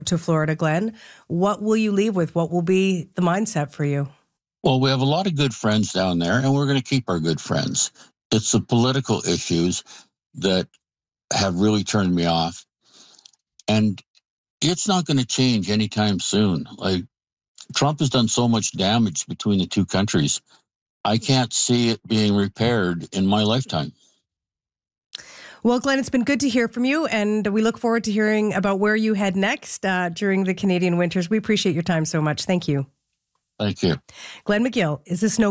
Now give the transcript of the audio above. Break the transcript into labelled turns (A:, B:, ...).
A: to Florida, Glenn. What will you leave with? What will be the mindset for you?
B: Well, we have a lot of good friends down there, and we're going to keep our good friends. It's the political issues that have really turned me off. And it's not going to change anytime soon. Like, Trump has done so much damage between the two countries. I can't see it being repaired in my lifetime.
A: Well, Glenn, it's been good to hear from you, and we look forward to hearing about where you head next during the Canadian winters. We appreciate your time so much. Thank you.
B: Thank you.
A: Glenn McGill is a snow